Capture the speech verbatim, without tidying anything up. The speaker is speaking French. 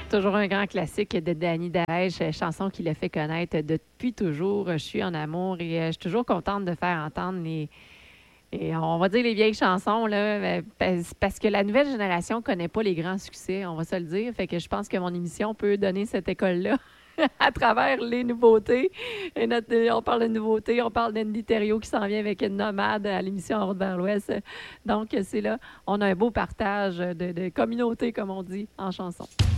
Toujours un grand classique de Danny Daèche, chanson qu'il a fait connaître depuis toujours. Je suis en amour et je suis toujours contente de faire entendre les, et on va dire les vieilles chansons, là, parce que la nouvelle génération ne connaît pas les grands succès, on va se le dire. Fait que je pense que mon émission peut donner cette école-là à travers les nouveautés. Et notre, on parle de nouveautés, on parle d'Andy Thériault qui s'en vient avec une nomade à l'émission En route vers l'Ouest. Donc, c'est là, on a un beau partage de, de communauté, comme on dit, en chanson.